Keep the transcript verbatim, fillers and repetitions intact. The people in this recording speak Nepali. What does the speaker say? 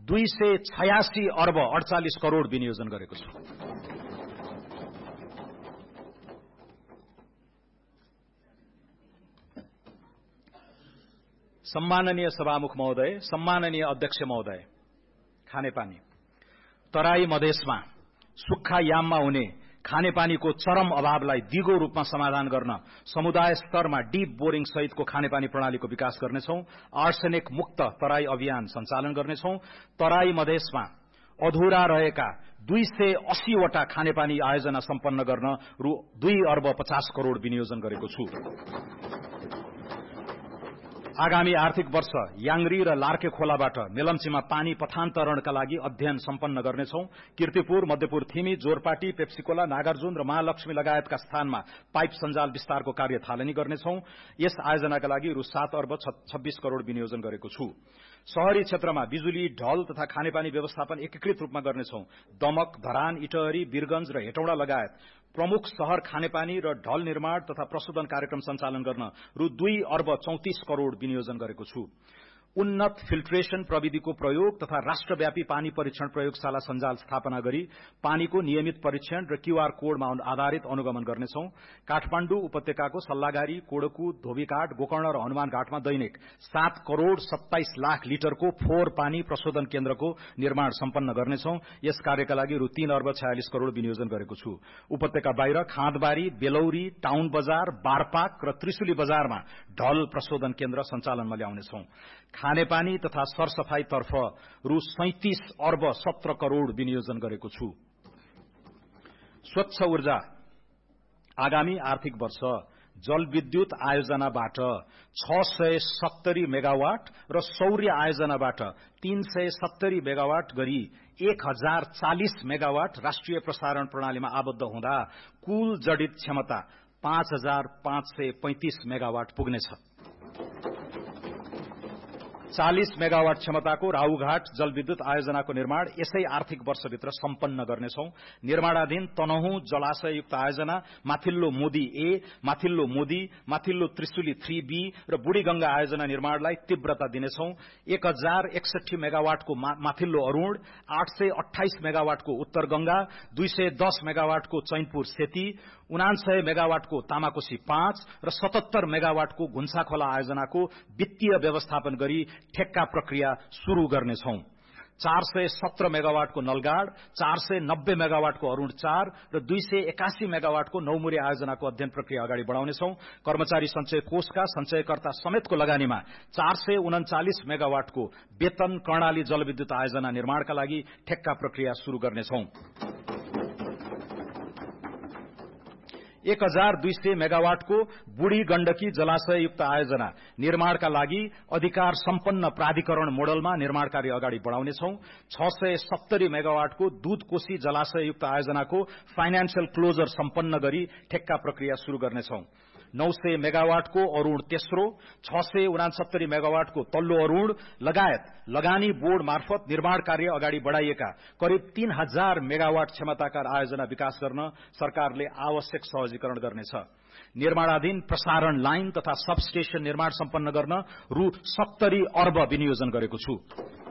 दुई सय छयासी अर्ब अडचालिस करोड़ विनियोजन गरेको छु। सम्माननीय सभामुख महोदय, सम्माननीय अध्यक्ष महोदय, खानेपानी तराई मधेसमा सुक्खा याममा हुने खानेपानीको चरम अभावलाई दिगो रूपमा समाधान गर्न समुदाय स्तरमा डीप बोरिङ सहितको खानेपानी प्रणालीको विकास गर्नेछौं। आर्सेनिक मुक्त तराई अभियान सञ्चालन गर्नेछौं। तराई मधेसमा अधुरा रहेका दुई सय अस्सी वटा खानेपानी आयोजना सम्पन्न गर्न रु दुई अर्ब पचास करोड़ विनियोजन गरेको छु। आगामी आर्थिक वर्ष याङ्री र लार्के खोलाबाट मेलम्चीमा पानी पठान्तरणका लागि अध्ययन सम्पन्न गर्नेछौं। कीर्तिपुर, मध्यपुर थिमी, जोरपाटी, पेप्सिकोला, नागार्जुन र महालक्ष्मी लगायतका स्थानमा पाइप सञ्जाल विस्तारको कार्य थालनी गर्नेछौं। यस आयोजनाका लागि रु सात अर्ब छब्बीस करोड़ विनियोजन गरेको छु। शहरी क्षेत्रमा बिजुली, ढल तथा खानेपानी व्यवस्थापन एकीकृत रूपमा गर्नेछौं। दमक, धरान, इटहरी, वीरगंज र हेटौडा लगायत प्रमुख शहर खानेपानी र ढल निर्माण तथा प्रशोधन कार्यक्रम सञ्चालन गर्न रु दुई अर्ब चौतिस करोड़ विनियोजन गरेको छु। उन्नत फिल्ट्रेशन प्रविधिको प्रयोग तथा राष्ट्रव्यापी पानी परीक्षण प्रयोगशाला सञ्जाल स्थापना गरी पानीको नियमित परीक्षण र क्यूआर कोडमा आधारित अनुगमन गर्नेछौं। काठमाडौँ उपत्यकाको सल्लागारी, कोडकु, धोबीघाट, गोकर्ण र हनुमान घाटमा दैनिक सात करोड़ सत्ताइस लाख लिटरको फोहोर पानी प्रशोधन केन्द्रको निर्माण सम्पन्न गर्नेछौं। यस कार्यका लागि रु तीन अर्ब छयालिस करोड़ विनियोजन गरेको छु। उपत्यका बाहिर खाँदबारी, बेलौरी, टाउन बजार, बारपाक र त्रिशुली बजारमा ढल प्रशोधन केन्द्र सञ्चालनमा ल्याउनेछौं। खानेपानी तथा सरसफाई तर्फ रु सैंतीस अर्ब सत्र करोड़ विनियोजन गरेको छु। स्वच्छ ऊर्जा आगामी आर्थिक वर्ष जलविद्युत आयोजनाबाट छ सय सत्तरी मेगावाट र सौर्य आयोजनाबाट तीन सय सत्तरी मेगावाट गरी एक हजार चालीस मेगावाट राष्ट्रिय प्रसारण प्रणालीमा आबद्ध हुँदा कुल जडित क्षमता पाँच हजार पाँच सय पैंतीस मेगावाट पुग्नेछ। चालीस मेगावाट क्षमताको राहुघाट जलविद्युत आयोजनाको निर्माण यसै आर्थिक वर्षभित्र सम्पन्न गर्नेछौं। निर्माणाधीन तनहुँ जलाशययुक्त आयोजना, माथिल्लो मोदी ए, माथिल्लो मोदी, माथिल्लो त्रिशुली थ्री बी र बुढीगंगा आयोजना निर्माणलाई तीव्रता दिनेछौं। एक हजार एकसठी मेगावाटको माथिल्लो अरूण, आठ सय अठाइस मेगावाटको उत्तर गंगा, दुई सय दस मेगावाटको चैनपुर सेती, उनासय मेगावाटको तामाकोशी पाँच र सतहत्तर मेगावाटको घुन्साखोला आयोजनाको वित्तीय व्यवस्थापन गरी ठेक्का प्रक्रिया शुरू गर्नेछौं। चार सय सत्र मेगावाटको नलगाड, चार सय नब्बे मेगावाटको अरूण चार र दुई सय एकासी मेगावाटको नौमुरे आयोजनाको अध्ययन प्रक्रिया अगाडि बढ़ाउनेछौं। कर्मचारी संचय कोषका संचयकर्ता समेतको लगानीमा चार सय उन्चालिस मेगावाटको वेतन कर्णाली जलविद्युत आयोजना निर्माणका लागि ठेक्का प्रक्रिया शुरू गर्नेछौं। एक हजार दुई सय मेगावाटको बुढी गण्डकी जलाशययुक्त आयोजना निर्माणका लागि अधिकार सम्पन्न प्राधिकरण मोडलमा निर्माण कार्य अगाडि बढ़ाउनेछौं। छ सय सत्तरी मेगावाटको दूधकोशी जलाशययुक्त आयोजनाको फाइनान्शियल क्लोजर सम्पन्न गरी ठेक्का प्रक्रिया शुरू गर्नेछौं। नौ सय मेगावाटको अरूण तेस्रो, छ सय उनासत्तरी मेगावाटको तल्लो अरूण लगायत लगानी बोर्ड मार्फत निर्माण कार्य अगाडि बढ़ाइएका करिब तीन हजार मेगावाट क्षमताका आयोजना विकास गर्न सरकारले आवश्यक सहजीकरण गर्नेछ। निर्माणाधीन प्रसारण लाइन तथा सबस्टेशन निर्माण सम्पन्न गर्न रु सत्तरी अर्ब विनियोजन गरेको छु।